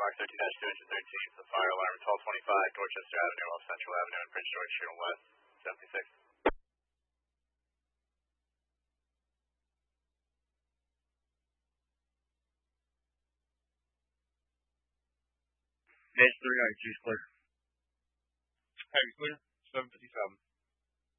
Mark 13-213, the fire alarm at 1225 Dorchester Avenue, off Central Avenue and Prince George Street West, 76. Base 3, alright, Chief's clear. Heavy clear, 757.